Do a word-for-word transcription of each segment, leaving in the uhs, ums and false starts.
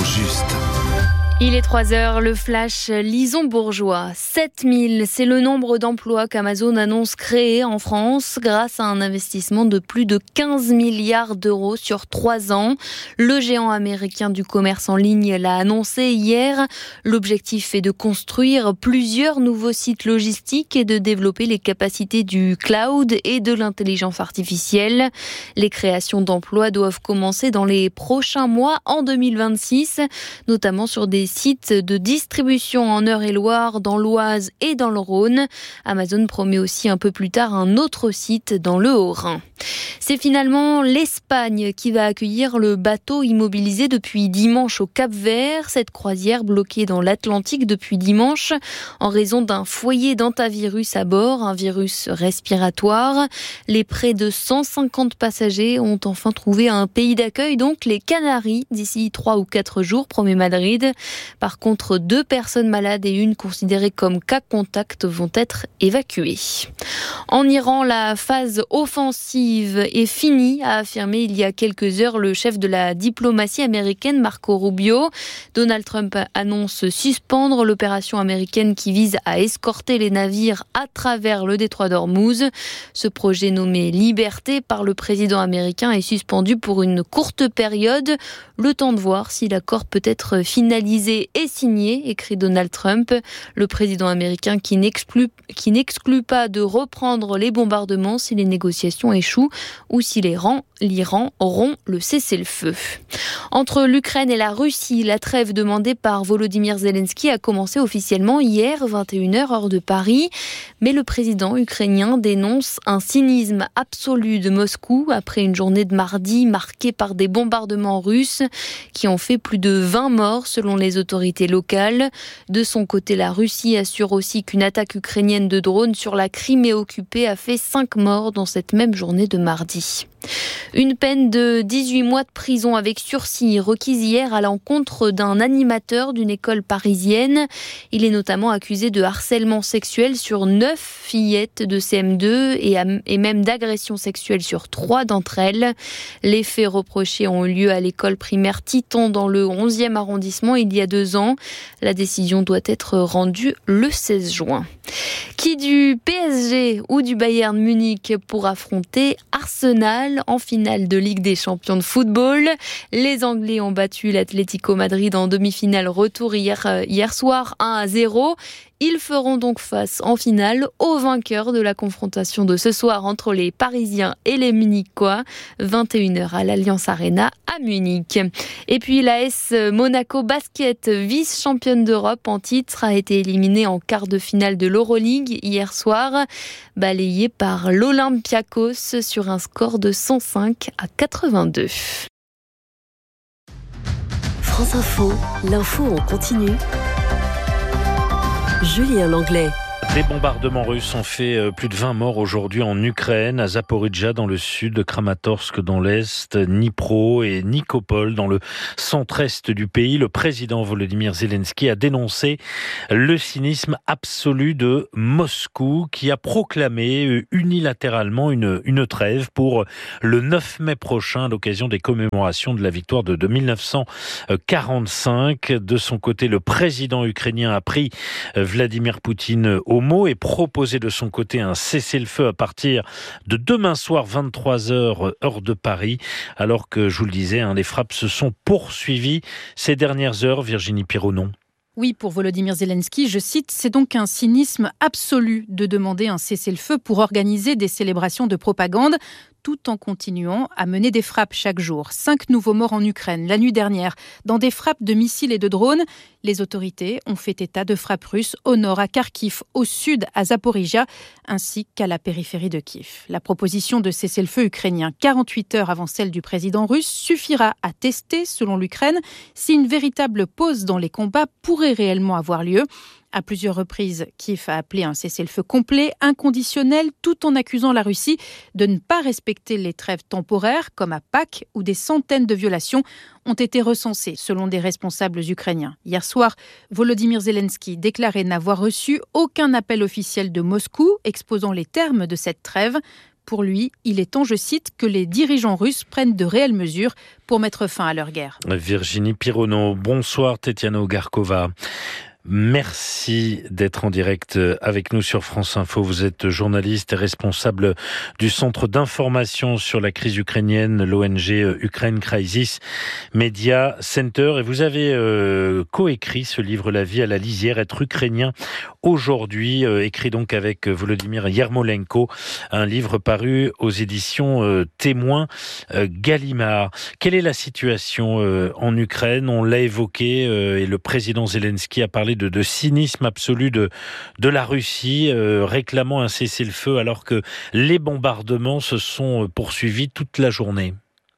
juste. Il est trois heures, le flash Lison Bourgeois. sept mille, c'est le nombre d'emplois qu'Amazon annonce créer en France grâce à un investissement de plus de quinze milliards d'euros sur trois ans. Le géant américain du commerce en ligne l'a annoncé hier. L'objectif est de construire plusieurs nouveaux sites logistiques et de développer les capacités du cloud et de l'intelligence artificielle. Les créations d'emplois doivent commencer dans les prochains mois en deux mille vingt-six, notamment sur des sites de distribution en Eure-et-Loire, dans l'Oise et dans le Rhône. Amazon promet aussi un peu plus tard un autre site dans le Haut-Rhin. C'est finalement l'Espagne qui va accueillir le bateau immobilisé depuis dimanche au Cap-Vert. Cette croisière bloquée dans l'Atlantique depuis dimanche en raison d'un foyer d'hantavirus à bord, un virus respiratoire. Les près de cent cinquante passagers ont enfin trouvé un pays d'accueil, donc les Canaries, d'ici trois ou quatre jours, promet Madrid. Par contre, deux personnes malades et une considérée comme cas contact vont être évacuées. En Iran, la phase offensive est finie, a affirmé il y a quelques heures le chef de la diplomatie américaine, Marco Rubio. Donald Trump annonce suspendre l'opération américaine qui vise à escorter les navires à travers le détroit d'Ormuz. Ce projet nommé Liberté par le président américain est suspendu pour une courte période. Le temps de voir si l'accord peut être finalisé et signé, écrit Donald Trump. Le président américain qui n'exclut, qui n'exclut pas de reprendre les bombardements si les négociations échouent ou si l'Iran, l'Iran rompt le cessez-le-feu. Entre l'Ukraine et la Russie, la trêve demandée par Volodymyr Zelensky a commencé officiellement hier, vingt et une heures, heure de Paris. Mais le président ukrainien dénonce un cynisme absolu de Moscou après une journée de mardi marquée par des bombardements russes qui ont fait plus de vingt morts selon les autorités locales. De son côté, la Russie assure aussi qu'une attaque ukrainienne de drones sur la Crimée occupée a fait cinq morts dans cette même journée de mardi. Une peine de dix-huit mois de prison avec sursis requise hier à l'encontre d'un animateur d'une école parisienne. Il est notamment accusé de harcèlement sexuel sur neuf fillettes de C M deux et, à, et même d'agression sexuelle sur trois d'entre elles. Les faits reprochés ont eu lieu à l'école primaire Titon dans le onzième arrondissement il y a deux ans. La décision doit être rendue le seize juin. Qui du P S G ou du Bayern Munich pour affronter Arsenal en finale de Ligue des Champions de football? Les Anglais ont battu l'Atlético Madrid en demi-finale retour hier, hier soir un à zéro. Ils feront donc face en finale au vainqueur de la confrontation de ce soir entre les Parisiens et les Munichois, vingt et une heures à l'Allianz Arena à Munich. Et puis l'A S Monaco Basket, vice-championne d'Europe en titre, a été éliminée en quart de finale de l'Euroleague hier soir, balayée par l'Olympiakos sur un score de cent cinq à quatre-vingt-deux. France Info, l'info en continu. Julien Langlais. Des bombardements russes ont fait plus de vingt morts aujourd'hui en Ukraine, à Zaporijjia dans le sud, Kramatorsk dans l'est, Dnipro et Nikopol dans le centre-est du pays. Le président Volodymyr Zelensky a dénoncé le cynisme absolu de Moscou qui a proclamé unilatéralement une, une trêve pour le neuf mai prochain à l'occasion des commémorations de la victoire de, de mille neuf cent quarante-cinq. De son côté, le président ukrainien a pris Vladimir Poutine au mot et proposé de son côté un cessez-le-feu à partir de demain soir vingt-trois heures heure de Paris, alors que, je vous le disais, hein, les frappes se sont poursuivies ces dernières heures. Virginie Pironon. Oui, pour Volodymyr Zelensky, je cite, c'est donc un cynisme absolu de demander un cessez-le-feu pour organiser des célébrations de propagande, tout en continuant à mener des frappes chaque jour. Cinq nouveaux morts en Ukraine la nuit dernière, dans des frappes de missiles et de drones. Les autorités ont fait état de frappes russes au nord à Kharkiv, au sud à Zaporijjia, ainsi qu'à la périphérie de Kiev. La proposition de cessez-le-feu ukrainien quarante-huit heures avant celle du président russe suffira à tester, selon l'Ukraine, si une véritable pause dans les combats pourrait réellement avoir lieu. À plusieurs reprises, Kiev a appelé un cessez-le-feu complet, inconditionnel, tout en accusant la Russie de ne pas respecter les trêves temporaires, comme à Pâques, où des centaines de violations ont été recensées, selon des responsables ukrainiens. Hier soir, Volodymyr Zelensky déclarait n'avoir reçu aucun appel officiel de Moscou exposant les termes de cette trêve. pour lui, il est temps, je cite, que les dirigeants russes prennent de réelles mesures pour mettre fin à leur guerre. Virginie Pironneau, bonsoir Tetiana Ogarkova. Merci d'être en direct avec nous sur France Info. Vous êtes journaliste et responsable du centre d'information sur la crise ukrainienne, l'O N G Ukraine Crisis Media Center. Et vous avez euh, coécrit ce livre La vie à la lisière, être ukrainien aujourd'hui, euh, écrit donc avec Volodymyr Yermolenko, un livre paru aux éditions euh, Témoins euh, Gallimard. Quelle est la situation euh, en Ukraine? On l'a évoqué euh, et le président Zelensky a parlé De, de cynisme absolu de, de la Russie, euh, réclamant un cessez-le-feu alors que les bombardements se sont poursuivis toute la journée.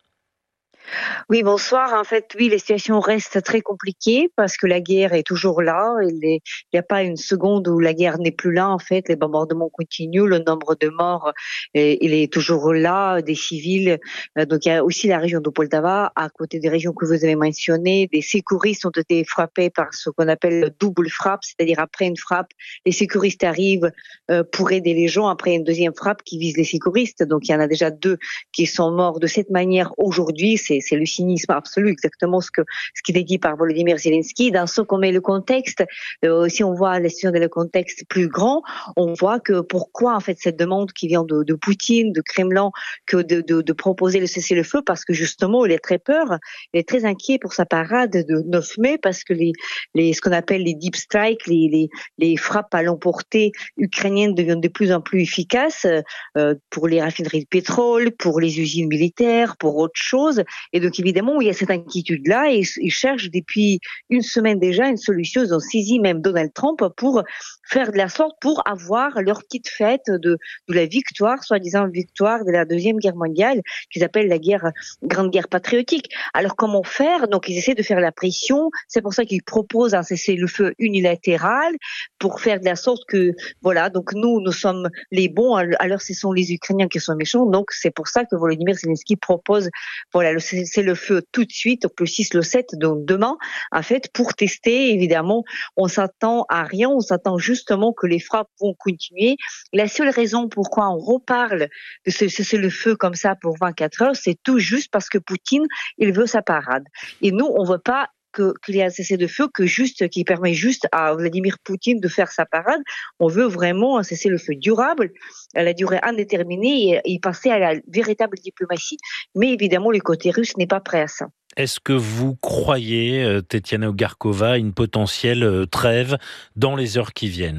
Oui, bonsoir. En fait, oui, la situation reste très compliquée parce que la guerre est toujours là. Il n'y a pas une seconde où la guerre n'est plus là. En fait, les bombardements continuent, le nombre de morts, il est toujours là, des civils. Donc, il y a aussi la région de Poltava, à côté des régions que vous avez mentionnées. Des sécuristes ont été frappés par ce qu'on appelle le double frappe, c'est-à-dire après une frappe, les sécuristes arrivent pour aider les gens. Après une deuxième frappe qui vise les sécuristes. Donc, il y en a déjà deux qui sont morts de cette manière aujourd'hui. C'est, c'est le cynisme absolu, exactement ce que ce qui est dit par Volodymyr Zelensky. Dans ce qu'on met le contexte, euh, si on voit la situation dans le contexte plus grand, on voit que pourquoi en fait cette demande qui vient de, de Poutine, de Kremlin, que de, de, de proposer le cessez-le-feu, parce que justement il est très peur, il est très inquiet pour sa parade de neuf mai, parce que les, les ce qu'on appelle les deep strikes, les, les, les frappes à l'emporter ukrainiennes deviennent de plus en plus efficaces euh, pour les raffineries de pétrole, pour les usines militaires, pour autre chose. Et donc évidemment, il y a cette inquiétude-là et ils cherchent depuis une semaine déjà une solution. Ils ont saisi même Donald Trump pour faire de la sorte, pour avoir leur petite fête de, de la victoire, soi-disant victoire de la Deuxième Guerre mondiale, qu'ils appellent la guerre, Grande Guerre patriotique. Alors comment faire? Donc ils essaient de faire la pression. C'est pour ça qu'ils proposent un cessez-le-feu unilatéral pour faire de la sorte que, voilà, donc nous, nous sommes les bons, alors ce sont les Ukrainiens qui sont méchants. Donc c'est pour ça que Volodymyr Zelensky propose, voilà, le cessez-le-feu tout de suite, donc le six, le sept, donc demain, en fait, pour tester, évidemment, on s'attend à rien, on s'attend justement que les frappes vont continuer. La seule raison pourquoi on reparle de ce cessez-le-feu comme ça pour vingt-quatre heures, c'est tout juste parce que Poutine, il veut sa parade. Et nous, on veut pas que, qu'il y ait un cessez-le-feu que juste, qui permet juste à Vladimir Poutine de faire sa parade. On veut vraiment un cessez-le-feu durable, à la durée indéterminée, et, et passer à la véritable diplomatie. Mais évidemment, le côté russe n'est pas prêt à ça. Est-ce que vous croyez, Tetiana Ogarkova, une potentielle trêve dans les heures qui viennent ?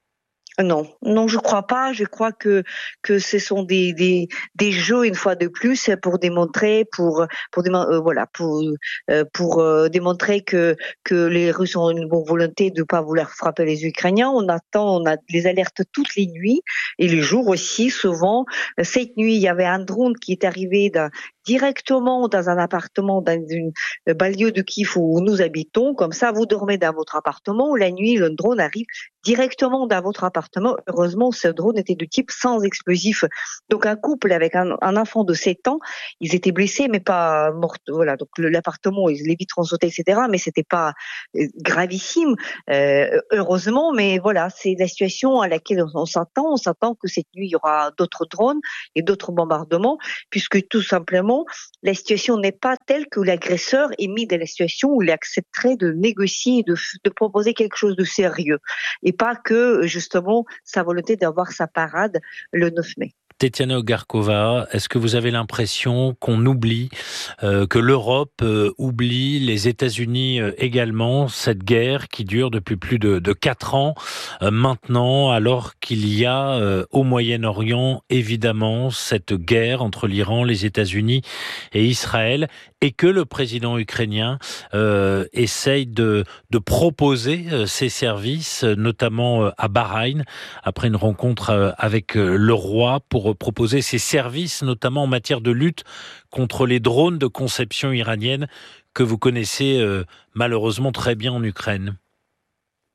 Non, non, je crois pas. Je crois que que ce sont des des des jeux une fois de plus pour démontrer, pour pour euh, voilà, pour euh, pour euh, démontrer que que les Russes ont une bonne volonté de pas vouloir frapper les Ukrainiens. On attend, on a les alertes toutes les nuits et les jours aussi. Souvent, cette nuit, il y avait un drone qui est arrivé d'un directement dans un appartement, dans une banlieue de Kiev où nous habitons. Comme ça, vous dormez dans votre appartement. La nuit, le drone arrive directement dans votre appartement. Heureusement, ce drone était de type sans explosif. Donc, un couple avec un, un enfant de sept ans, ils étaient blessés, mais pas morts. Voilà. Donc, l'appartement, les vitres ont sauté, et cetera. Mais c'était pas gravissime, euh, heureusement. Mais voilà, c'est la situation à laquelle on, on s'attend. On s'attend que cette nuit, il y aura d'autres drones et d'autres bombardements, puisque tout simplement, la situation n'est pas telle que l'agresseur est mis dans la situation où il accepterait de négocier, de, de proposer quelque chose de sérieux. Et pas que, justement, sa volonté d'avoir sa parade le neuf mai. Tetiana Ogarkova, est-ce que vous avez l'impression qu'on oublie, euh, que l'Europe euh, oublie, les États-Unis euh, également, cette guerre qui dure depuis plus de, de quatre ans euh, maintenant, alors qu'il y a euh, au Moyen-Orient évidemment cette guerre entre l'Iran, les États-Unis et Israël, et que le président ukrainien euh, essaye de, de proposer euh, ses services, notamment euh, à Bahreïn, après une rencontre euh, avec euh, le roi, pour proposer ses services, notamment en matière de lutte contre les drones de conception iranienne que vous connaissez euh, malheureusement très bien en Ukraine.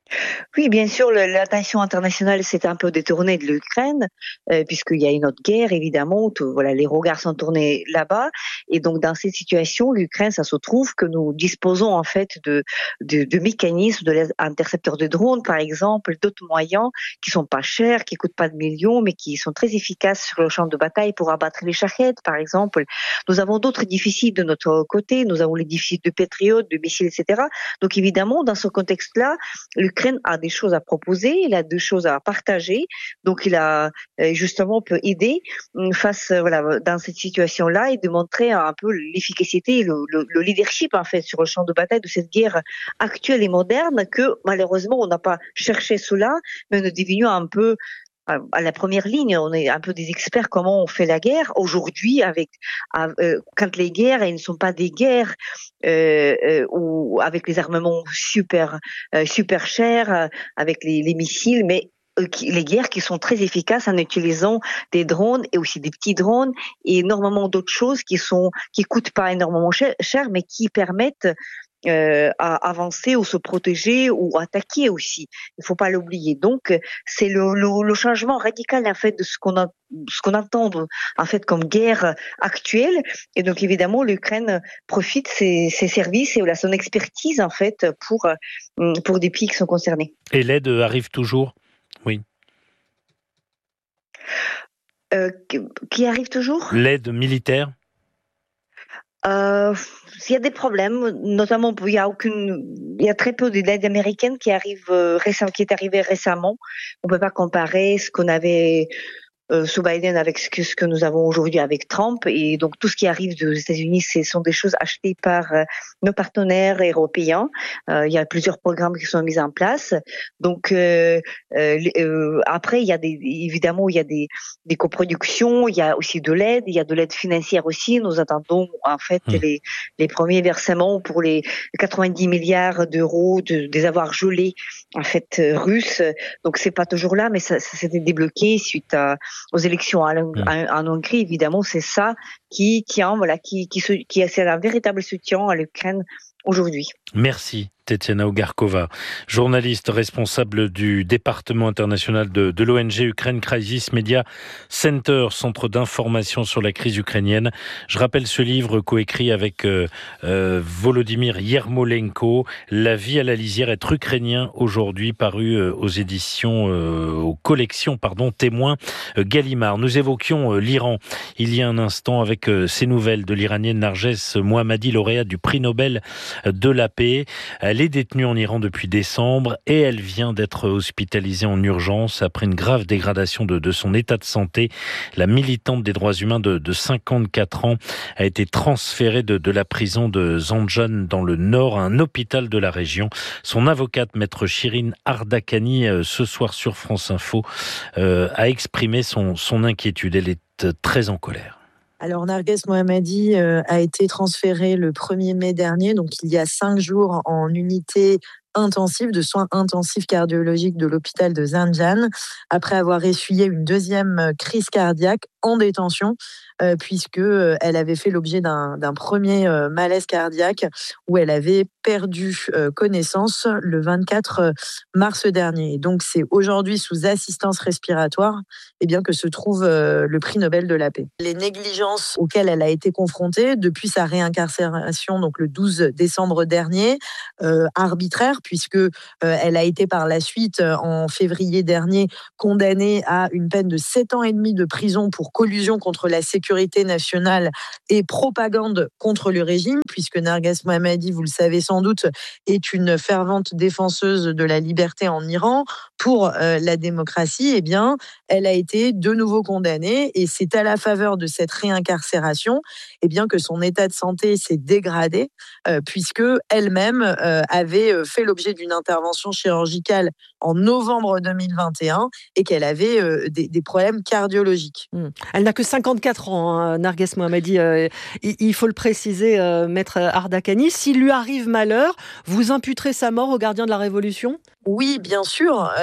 Oui, bien sûr, le- l'attention internationale s'est un peu détournée de l'Ukraine, euh, puisqu'il y a une autre guerre, évidemment. Tout, voilà, les regards sont tournés là-bas. Et donc, dans cette situation, l'Ukraine, ça se trouve que nous disposons en fait de, de, de mécanismes, de l'intercepteur de drones, par exemple, d'autres moyens qui sont pas chers, qui coûtent pas de millions, mais qui sont très efficaces sur le champ de bataille pour abattre les charrettes, par exemple. Nous avons d'autres déficits de notre côté. Nous avons les déficits de patriotes, de missiles, et cetera. Donc, évidemment, dans ce contexte-là, l'Ukraine a des choses à proposer, il a des choses à partager, donc il a justement peut aider face voilà dans cette situation-là et de montrer un peu l'efficacité, le, le, le leadership en fait sur le champ de bataille de cette guerre actuelle et moderne que malheureusement on n'a pas cherché cela, mais nous devenions un peu à la première ligne, on est un peu des experts comment on fait la guerre aujourd'hui avec euh, quand les guerres elles ne sont pas des guerres euh, euh, ou avec les armements super euh, super chers, euh, avec les, les missiles, mais euh, qui, les guerres qui sont très efficaces en utilisant des drones et aussi des petits drones et énormément d'autres choses qui sont qui coûtent pas énormément cher, cher mais qui permettent Euh, à avancer ou se protéger ou attaquer aussi. Il faut pas l'oublier. Donc c'est le, le, le changement radical en fait de ce qu'on a, ce qu'on entend en fait comme guerre actuelle. Et donc évidemment l'Ukraine profite de ses, ses services et de son expertise en fait pour pour des pays qui sont concernés. Et l'aide arrive toujours ? Oui. Euh, qui arrive toujours ? L'aide militaire ? Euh, s'il y a des problèmes, notamment il y a aucune, il y a très peu d'aide américaine qui arrive euh, récemment, qui est arrivée récemment. On peut pas comparer ce qu'on avait euh, sous Biden avec ce que, ce que nous avons aujourd'hui avec Trump. Et donc tout ce qui arrive des États-Unis, ce sont des choses achetées par euh, nos partenaires européens. Euh, il y a plusieurs programmes qui sont mis en place. Donc euh, euh, euh, après, il y a des, évidemment, il y a des, des coproductions, il y a aussi de l'aide, il y a de l'aide financière aussi. Nous attendons en fait mmh. les, les premiers versements pour les quatre-vingt-dix milliards d'euros de, des avoirs gelés en fait euh, russes. Donc c'est pas toujours là, mais ça, ça s'est débloqué suite à aux élections en, mmh. en, en Hongrie, évidemment, c'est ça qui, qui, hein, voilà, qui, qui, qui, qui c'est un véritable soutien à l'Ukraine aujourd'hui. Merci. Tetiana Ogarkova, journaliste responsable du département international de, de l'O N G Ukraine Crisis Media Center, centre d'information sur la crise ukrainienne. Je rappelle ce livre coécrit avec euh, euh, Volodymyr Yermolenko, La vie à la lisière, être ukrainien aujourd'hui, paru euh, aux éditions, euh, aux collections, pardon, Témoins euh, Gallimard. Nous évoquions euh, l'Iran il y a un instant avec euh, ces nouvelles de l'Iranienne Narges Mohammadi, lauréate du prix Nobel de la paix. Elle est détenue en Iran depuis décembre et elle vient d'être hospitalisée en urgence après une grave dégradation de, de son état de santé. La militante des droits humains de, de cinquante-quatre ans a été transférée de, de la prison de Zanjan dans le nord à un hôpital de la région. Son avocate, maître Shirin Ardakani, ce soir sur France Info, euh, a exprimé son, son inquiétude. Elle est très en colère. Alors, Narges Mohammadi euh, a été transférée le premier mai dernier, donc il y a cinq jours, en unité intensive de soins intensifs cardiologiques de l'hôpital de Zanjan, après avoir essuyé une deuxième crise cardiaque en détention, euh, puisque euh, elle avait fait l'objet d'un, d'un premier euh, malaise cardiaque où elle avait perdu euh, connaissance le vingt-quatre mars dernier. Et donc, c'est aujourd'hui sous assistance respiratoire eh bien, que se trouve euh, le prix Nobel de la paix. Les négligences auxquelles elle a été confrontée depuis sa réincarcération, donc le douze décembre dernier, euh, arbitraire, puisque euh, elle a été par la suite, euh, en février dernier, condamnée à une peine de sept ans et demi de prison pour collusion contre la sécurité nationale et propagande contre le régime, puisque Narges Mohammadi, vous le savez sans doute, est une fervente défenseuse de la liberté en Iran pour euh, la démocratie. Eh bien, elle a été de nouveau condamnée et c'est à la faveur de cette réincarcération eh bien, que son état de santé s'est dégradé, euh, puisque elle-même euh, avait fait l'objet d'une intervention chirurgicale en novembre deux mille vingt et un et qu'elle avait euh, des, des problèmes cardiologiques. Mmh. Elle n'a que cinquante-quatre ans, hein, Narges Mohammadi. Euh, il, il faut le préciser, euh, maître Ardakani. S'il lui arrive malheur, vous imputerez sa mort aux gardiens de la Révolution ? Oui, bien sûr.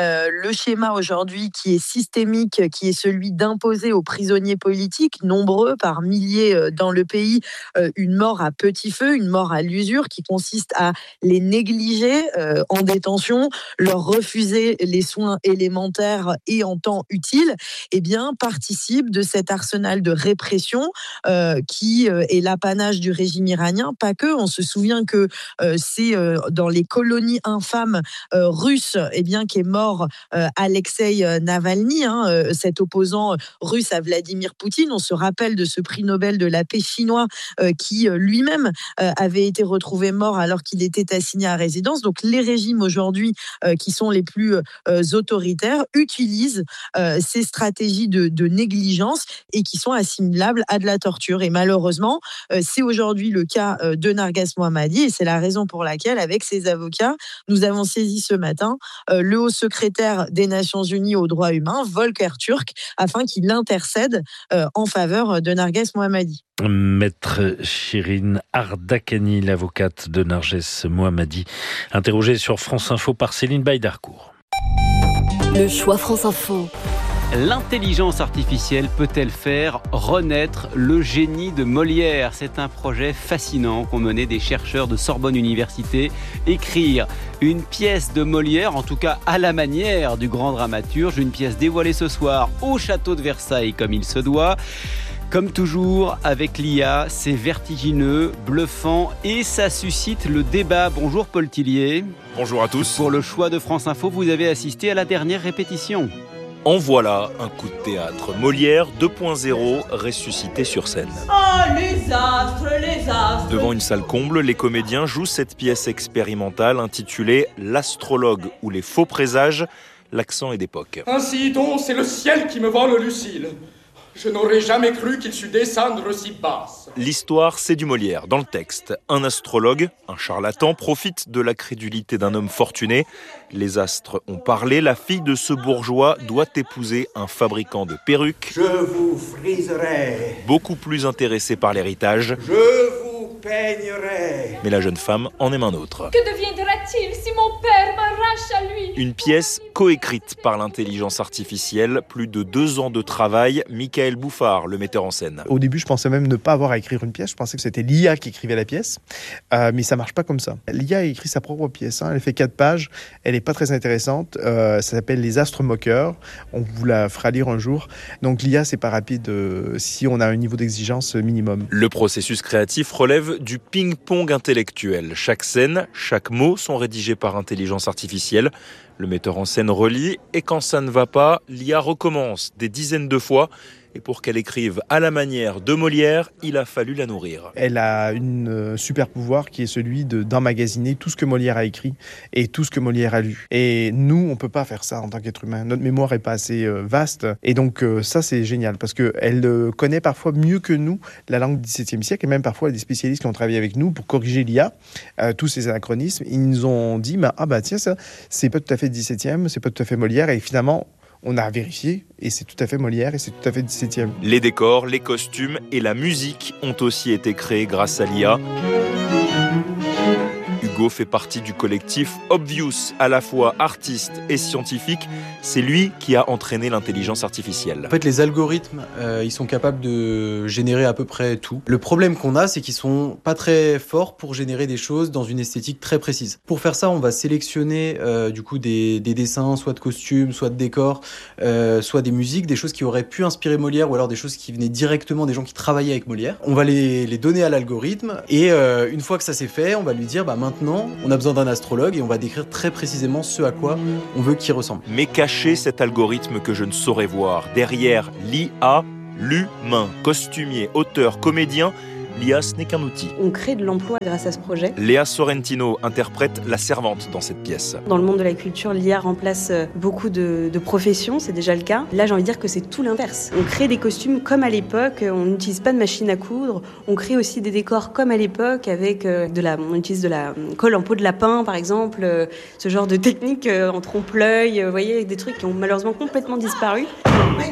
euh, le schéma aujourd'hui qui est systémique, qui est celui d'imposer aux prisonniers politiques, nombreux par milliers euh, dans le pays, euh, une mort à petit feu, une mort à l'usure, qui consiste à les négliger euh, en détention, leur refuser les soins élémentaires et en temps utile, eh bien, participe de cet arsenal de répression euh, qui euh, est l'apanage du régime iranien. Pas que, on se souvient que euh, c'est euh, dans les colonies infâmes euh, russes, eh bien, qu'est mort euh, Alexei Navalny, hein, euh, cet opposant russe à Vladimir Poutine. On se rappelle de ce prix Nobel de la paix chinois euh, qui euh, lui-même euh, avait été retrouvé mort alors qu'il était assigné à résidence. Donc les régimes aujourd'hui euh, qui sont les plus euh, autoritaires utilisent euh, ces stratégies de, de négligence et qui sont assimilables à de la torture. Et malheureusement, euh, c'est aujourd'hui le cas euh, de Narges Mohammadi et c'est la raison pour laquelle, avec ses avocats, nous avons saisi ce matin euh, le haut secrétaire des Nations Unies aux droits humains, Volker Turk, afin qu'il intercède euh, en faveur de Narges Mohammadi. Maître Shirin Ardakani, l'avocate de Narges Mohammadi, interrogée sur France Info par Céline Baïdarcourt. Le choix France Info. L'intelligence artificielle peut-elle faire renaître le génie de Molière ? C'est un projet fascinant qu'ont mené des chercheurs de Sorbonne Université. Écrire une pièce de Molière, en tout cas à la manière du grand dramaturge, une pièce dévoilée ce soir au château de Versailles comme il se doit. Comme toujours, avec l'I A, c'est vertigineux, bluffant et ça suscite le débat. Bonjour Paul Tillier. Bonjour à tous. Pour le choix de France Info, vous avez assisté à la dernière répétition. En voilà un coup de théâtre. Molière deux point zéro ressuscité sur scène. Oh, les astres, les astres. Devant une salle comble, les comédiens jouent cette pièce expérimentale intitulée « L'astrologue ou les faux présages ». L'accent est d'époque. Ainsi donc, c'est le ciel qui me vole Lucille. Je n'aurais jamais cru qu'il sût descendre si basse. L'histoire, c'est du Molière. Dans le texte, un astrologue, un charlatan, profite de la crédulité d'un homme fortuné. Les astres ont parlé. La fille de ce bourgeois doit épouser un fabricant de perruques. Je vous friserai. Beaucoup plus intéressé par l'héritage. Je vous peignerai. Mais la jeune femme en aime un autre. Que deviendra-t-il si mon père m'arrache à lui ? Une pièce coécrite par l'intelligence artificielle. Plus de deux ans de travail. Michael Bouffard, le metteur en scène. Au début, je pensais même ne pas avoir à écrire une pièce. Je pensais que c'était l'I A qui écrivait la pièce. Euh, mais ça marche pas comme ça. L'I A a écrit sa propre pièce. Hein. Elle fait quatre pages. Elle est pas très intéressante. Euh, ça s'appelle Les Astres Moqueurs. On vous la fera lire un jour. Donc l'I A, c'est pas rapide euh, si on a un niveau d'exigence minimum. Le processus créatif relève du ping-pong intellectuel. Chaque scène, chaque mot sont rédigés par intelligence artificielle. Le metteur en scène relit et quand ça ne va pas, l'I A recommence des dizaines de fois. Et pour qu'elle écrive à la manière de Molière, il a fallu la nourrir. Elle a une euh, super pouvoir qui est celui de, d'emmagasiner tout ce que Molière a écrit et tout ce que Molière a lu. Et nous, on peut pas faire ça en tant qu'être humain. Notre mémoire est pas assez euh, vaste. Et donc euh, ça, c'est génial parce qu'elle euh, connaît parfois mieux que nous la langue du dix-septième siècle. Et même parfois, il y a des spécialistes qui ont travaillé avec nous pour corriger l'I A, euh, tous ces anachronismes. Ils nous ont dit, bah, ah bah tiens, ça, c'est pas tout à fait dix-septième, c'est pas tout à fait Molière. Et finalement, on a vérifié et c'est tout à fait Molière et c'est tout à fait dix-septième. Les décors, les costumes et la musique ont aussi été créés grâce à l'I A. Hugo fait partie du collectif Obvious, à la fois artiste et scientifique. C'est lui qui a entraîné l'intelligence artificielle. En fait, les algorithmes, euh, ils sont capables de générer à peu près tout. Le problème qu'on a, c'est qu'ils sont pas très forts pour générer des choses dans une esthétique très précise. Pour faire ça, on va sélectionner euh, du coup des, des dessins, soit de costumes, soit de décors, euh, soit des musiques, des choses qui auraient pu inspirer Molière ou alors des choses qui venaient directement des gens qui travaillaient avec Molière. On va les, les donner à l'algorithme et euh, une fois que ça s'est fait, on va lui dire bah maintenant on a besoin d'un astrologue et on va décrire très précisément ce à quoi on veut qu'il ressemble. Mais cacher cet algorithme que je ne saurais voir, derrière l'I A, l'humain, costumier, auteur, comédien, l'I A, ce n'est qu'un outil. On crée de l'emploi grâce à ce projet. Léa Sorrentino interprète la servante dans cette pièce. Dans le monde de la culture, l'I A remplace beaucoup de, de professions, c'est déjà le cas. Là, j'ai envie de dire que c'est tout l'inverse. On crée des costumes comme à l'époque, on n'utilise pas de machine à coudre. On crée aussi des décors comme à l'époque, avec de la, on utilise de la colle en peau de lapin, par exemple, ce genre de technique en trompe-l'œil, vous voyez, des trucs qui ont malheureusement complètement disparu. Une perte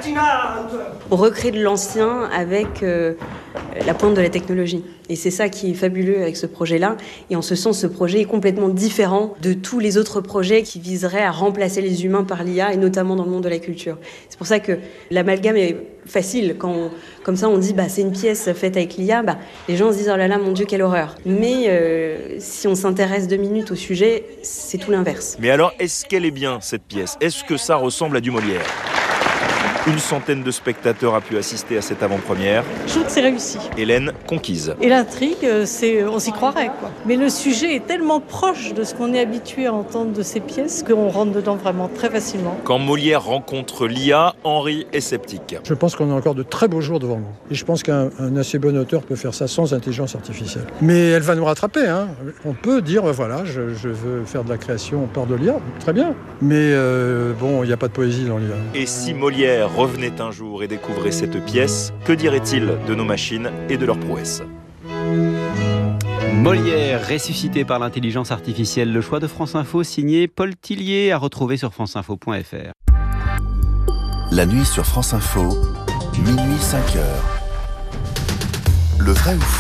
impertinente. On recrée de l'ancien avec euh, la pointe de la technologie. Et c'est ça qui est fabuleux avec ce projet-là. Et en ce sens, ce projet est complètement différent de tous les autres projets qui viseraient à remplacer les humains par l'I A, et notamment dans le monde de la culture. C'est pour ça que l'amalgame est facile. Quand on, comme ça, on dit bah, c'est une pièce faite avec l'I A, bah, les gens se disent oh là là, mon Dieu, quelle horreur. Mais euh, si on s'intéresse deux minutes au sujet, c'est tout l'inverse. Mais alors, est-ce qu'elle est bien, cette pièce ? Est-ce que ça ressemble à du Molière ? Une centaine de spectateurs a pu assister à cette avant-première. Je trouve que c'est réussi. Hélène, conquise. Et l'intrigue, c'est, on s'y croirait, quoi. Mais le sujet est tellement proche de ce qu'on est habitué à entendre de ces pièces qu'on rentre dedans vraiment très facilement. Quand Molière rencontre l'I A, Henri est sceptique. Je pense qu'on a encore de très beaux jours devant nous. Et je pense qu'un un assez bon auteur peut faire ça sans intelligence artificielle. Mais elle va nous rattraper, hein. On peut dire, voilà, je, je veux faire de la création par de l'I A, très bien. Mais euh, bon, il n'y a pas de poésie dans l'I A. Et si Molière revenait un jour et découvrait cette pièce, que dirait-il de nos machines et de leurs prouesses ? Molière, ressuscité par l'intelligence artificielle. Le choix de France Info, signé Paul Tillier, à retrouver sur franceinfo point f r. La nuit sur France Info, minuit cinq heures. Le vrai ou faux ?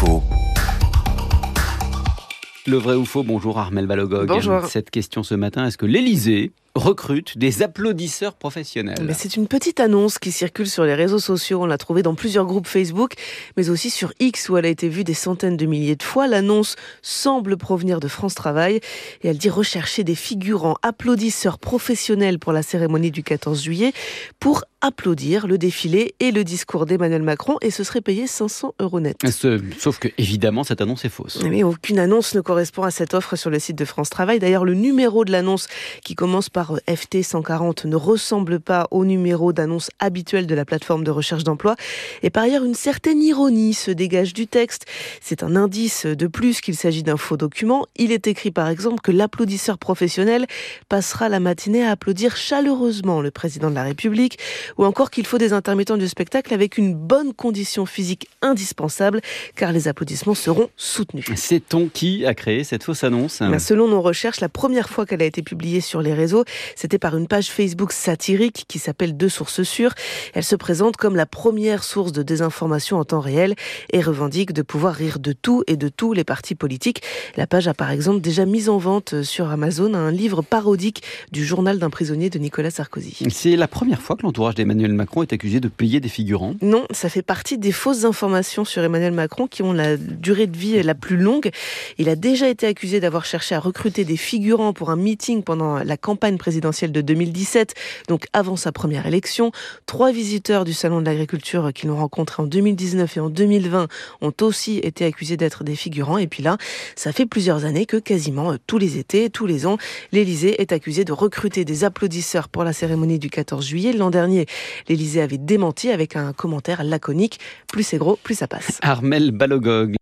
Le vrai ou faux, bonjour Armelle Balogog. Bonjour. Cette question ce matin, est-ce que l'Élysée recrute des applaudisseurs professionnels? Mais c'est une petite annonce qui circule sur les réseaux sociaux. On l'a trouvée dans plusieurs groupes Facebook, mais aussi sur X où elle a été vue des centaines de milliers de fois. L'annonce semble provenir de France Travail et elle dit rechercher des figurants applaudisseurs professionnels pour la cérémonie du quatorze juillet pour applaudir le défilé et le discours d'Emmanuel Macron, et ce serait payé cinq cents euros net. Sauf que, évidemment, cette annonce est fausse. Mais aucune annonce ne correspond à cette offre sur le site de France Travail. D'ailleurs, le numéro de l'annonce qui commence par F T cent quarante ne ressemble pas au numéro d'annonce habituel de la plateforme de recherche d'emploi. Et par ailleurs, une certaine ironie se dégage du texte. C'est un indice de plus qu'il s'agit d'un faux document. Il est écrit par exemple que l'applaudisseur professionnel passera la matinée à applaudir chaleureusement le président de la République, ou encore qu'il faut des intermittents du spectacle avec une bonne condition physique indispensable, car les applaudissements seront soutenus. Sait-on qui a créé cette fausse annonce ? Ben, selon nos recherches, la première fois qu'elle a été publiée sur les réseaux, c'était par une page Facebook satirique qui s'appelle Deux Sources Sûres. Elle se présente comme la première source de désinformation en temps réel et revendique de pouvoir rire de tout et de tous les partis politiques. La page a par exemple déjà mis en vente sur Amazon un livre parodique du journal d'un prisonnier de Nicolas Sarkozy. C'est la première fois que l'entourage d'Emmanuel Macron est accusé de payer des figurants ? Non, ça fait partie des fausses informations sur Emmanuel Macron qui ont la durée de vie la plus longue. Il a déjà été accusé d'avoir cherché à recruter des figurants pour un meeting pendant la campagne présidentielle de deux mille dix-sept, donc avant sa première élection. Trois visiteurs du Salon de l'Agriculture qui l'ont rencontré en deux mille dix-neuf et en deux mille vingt ont aussi été accusés d'être des figurants. Et puis là, ça fait plusieurs années que quasiment tous les étés, tous les ans, l'Élysée est accusée de recruter des applaudisseurs pour la cérémonie du quatorze juillet. L'an dernier, l'Élysée avait démenti avec un commentaire laconique « Plus c'est gros, plus ça passe ». Armelle Balogog.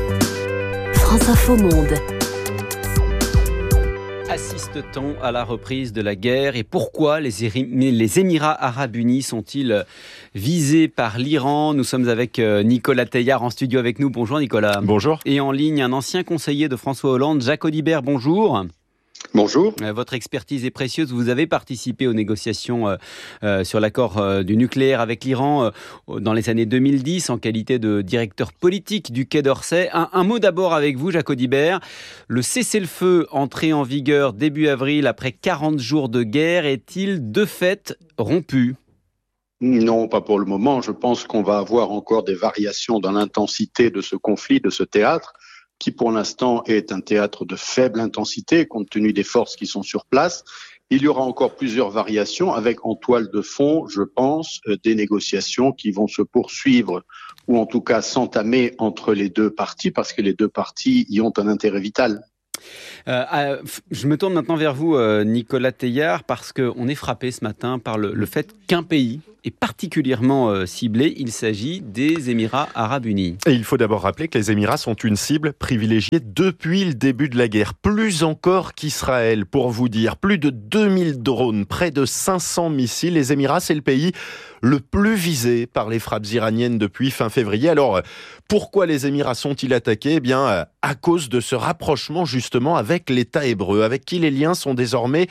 France Info Monde. Assiste-t-on à la reprise de la guerre et pourquoi les, Éri- les Émirats Arabes Unis sont-ils visés par l'Iran ? Nous sommes avec Nicolas Teilhard en studio avec nous. Bonjour Nicolas. Bonjour. Et en ligne, un ancien conseiller de François Hollande, Jacques Audibert. Bonjour. Bonjour. Votre expertise est précieuse. Vous avez participé aux négociations euh, euh, sur l'accord euh, du nucléaire avec l'Iran euh, dans les années deux mille dix en qualité de directeur politique du Quai d'Orsay. Un, un mot d'abord avec vous, Jacques Audibert. Le cessez-le-feu entré en vigueur début avril après quarante jours de guerre est-il de fait rompu ? Non, pas pour le moment. Je pense qu'on va avoir encore des variations dans l'intensité de ce conflit, de ce théâtre, qui pour l'instant est un théâtre de faible intensité compte tenu des forces qui sont sur place. Il y aura encore plusieurs variations avec en toile de fond, je pense, des négociations qui vont se poursuivre ou en tout cas s'entamer entre les deux parties parce que les deux parties y ont un intérêt vital. Euh, euh, je me tourne maintenant vers vous, euh, Nicolas Teilhard, parce qu'on est frappé ce matin par le, le fait qu'un pays est particulièrement euh, ciblé. Il s'agit des Émirats Arabes Unis. Et il faut d'abord rappeler que les Émirats sont une cible privilégiée depuis le début de la guerre. Plus encore qu'Israël, pour vous dire. Plus de deux mille drones, près de cinq cents missiles. Les Émirats, c'est le pays le plus visé par les frappes iraniennes depuis fin février. Alors, pourquoi les Émirats sont-ils attaqués ? Eh bien, à cause de ce rapprochement justement avec l'État hébreu, avec qui les liens sont désormais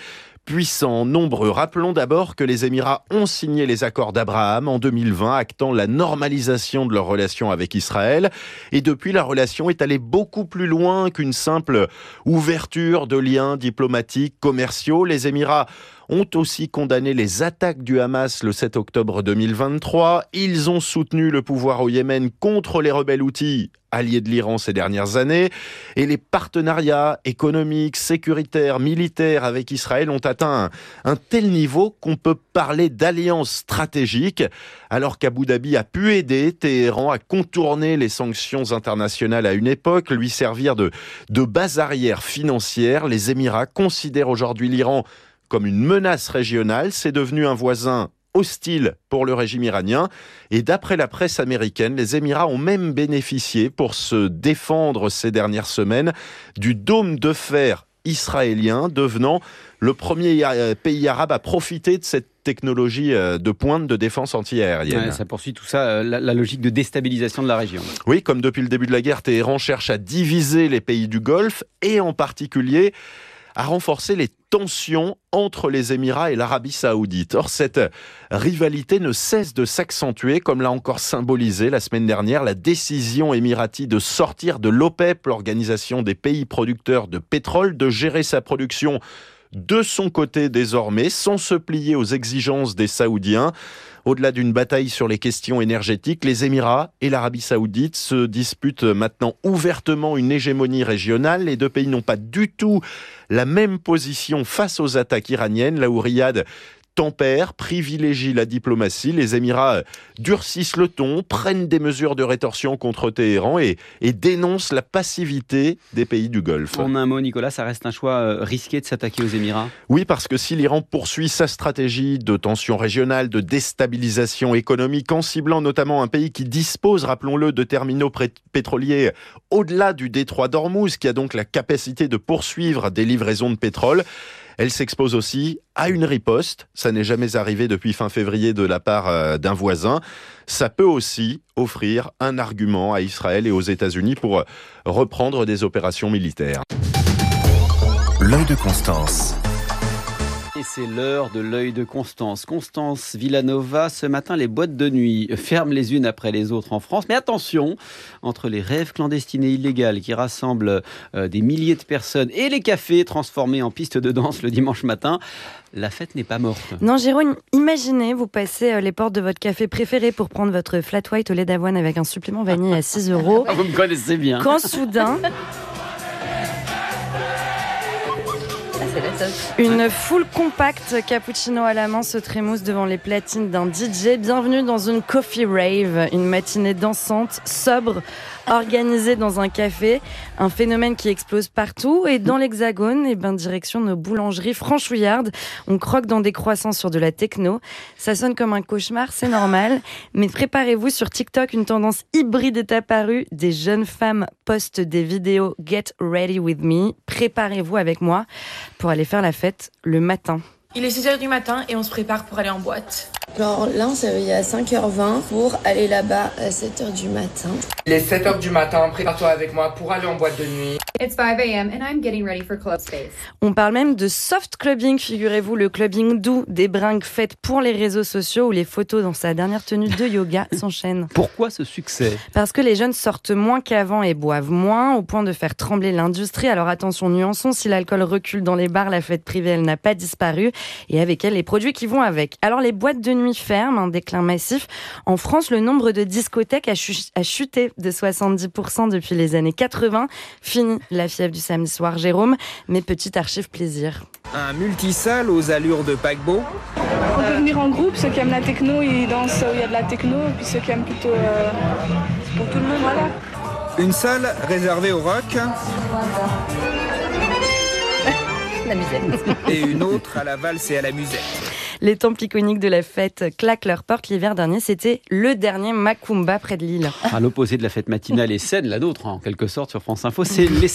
puissants, nombreux. Rappelons d'abord que les Émirats ont signé les accords d'Abraham en deux mille vingt, actant la normalisation de leurs relations avec Israël. Et depuis, la relation est allée beaucoup plus loin qu'une simple ouverture de liens diplomatiques, commerciaux. Les Émirats ont aussi condamné les attaques du Hamas le sept octobre deux mille vingt-trois. Ils ont soutenu le pouvoir au Yémen contre les rebelles houthis, alliés de l'Iran ces dernières années. Et les partenariats économiques, sécuritaires, militaires avec Israël ont atteint un, un tel niveau qu'on peut parler d'alliance stratégique. Alors qu'Abu Dhabi a pu aider Téhéran à contourner les sanctions internationales à une époque, lui servir de, de base arrière financière, les Émirats considèrent aujourd'hui l'Iran comme une menace régionale. C'est devenu un voisin hostile pour le régime iranien. Et d'après la presse américaine, les Émirats ont même bénéficié, pour se défendre ces dernières semaines, du dôme de fer israélien, devenant le premier pays arabe à profiter de cette technologie de pointe de défense anti-aérienne. Ouais, ça poursuit tout ça, la, la logique de déstabilisation de la région. Oui, comme depuis le début de la guerre, Téhéran cherche à diviser les pays du Golfe et en particulier à renforcer les tensions entre les Émirats et l'Arabie Saoudite. Or, cette rivalité ne cesse de s'accentuer, comme l'a encore symbolisé la semaine dernière la décision émirati de sortir de l'OPEP, l'organisation des pays producteurs de pétrole, de gérer sa production de son côté désormais, sans se plier aux exigences des Saoudiens. Au-delà d'une bataille sur les questions énergétiques, les Émirats et l'Arabie Saoudite se disputent maintenant ouvertement une hégémonie régionale. Les deux pays n'ont pas du tout la même position face aux attaques iraniennes, là où Riyad tempère, privilégie la diplomatie. Les Émirats durcissent le ton, prennent des mesures de rétorsion contre Téhéran et, et dénoncent la passivité des pays du Golfe. En un mot, Nicolas, ça reste un choix risqué de s'attaquer aux Émirats ? Oui, parce que si l'Iran poursuit sa stratégie de tension régionale, de déstabilisation économique, en ciblant notamment un pays qui dispose, rappelons-le, de terminaux pétroliers au-delà du détroit d'Ormuz, qui a donc la capacité de poursuivre des livraisons de pétrole, elle s'expose aussi à une riposte. Ça n'est jamais arrivé depuis fin février de la part d'un voisin. Ça peut aussi offrir un argument à Israël et aux États-Unis pour reprendre des opérations militaires. L'œil de Constance. Et c'est l'heure de l'œil de Constance. Constance Villanova, ce matin, les boîtes de nuit ferment les unes après les autres en France. Mais attention, entre les rêves clandestines et illégales qui rassemblent euh, des milliers de personnes et les cafés transformés en pistes de danse le dimanche matin, la fête n'est pas morte. Non, Jérôme, imaginez, vous passez les portes de votre café préféré pour prendre votre flat white au lait d'avoine avec un supplément vanille à six euros. Vous me connaissez bien. Quand soudain... Une foule compacte, cappuccino à la main, se trémousse devant les platines d'un D J. Bienvenue dans une coffee rave, une matinée dansante, sobre, organisée dans un café. Un phénomène qui explose partout. Et dans l'Hexagone, et ben, direction nos boulangeries franchouillardes. On croque dans des croissants sur de la techno. Ça sonne comme un cauchemar, c'est normal. Mais préparez-vous, sur TikTok, une tendance hybride est apparue. Des jeunes femmes postent des vidéos « Get ready with me ». Préparez-vous avec moi pour aller faire la fête le matin. Il est six heures du matin et on se prépare pour aller en boîte. Alors là, on s'est réveillé à cinq heures vingt pour aller là-bas à sept heures du matin. Il est sept heures du matin, prépare-toi avec moi pour aller en boîte de nuit. It's five a.m. and I'm getting ready for club space. On parle même de soft clubbing, figurez-vous, le clubbing doux, des bringues faites pour les réseaux sociaux où les photos dans sa dernière tenue de yoga s'enchaînent. Pourquoi ce succès ? Parce que les jeunes sortent moins qu'avant et boivent moins, au point de faire trembler l'industrie. Alors attention, nuançons, si l'alcool recule dans les bars, la fête privée, elle n'a pas disparu. Et avec elle, les produits qui vont avec. Alors les boîtes de nuit ferment, un déclin massif. En France, le nombre de discothèques a, ch- a chuté de soixante-dix pour cent depuis les années quatre-vingts. Fini la fièvre du samedi soir, Jérôme, mais petite archive plaisir. Un multisalle aux allures de paquebot. On peut venir en groupe, ceux qui aiment la techno, ils dansent où il y a de la techno, et puis ceux qui aiment plutôt euh, pour tout le monde, voilà. Une salle réservée au rock. La musette. Et une autre à la valse et à la musette. Les temples iconiques de la fête claquent leurs portes. L'hiver dernier, c'était le dernier Macumba près de Lille. À l'opposé de la fête matinale et saine, la nôtre, en quelque sorte, sur France Info, c'est les